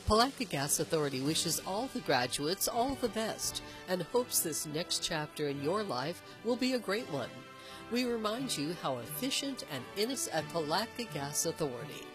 Palatka Gas Authority wishes all the graduates all the best and hopes this next chapter in your life will be a great one. We remind you how efficient and innocent at Palatka Gas Authority.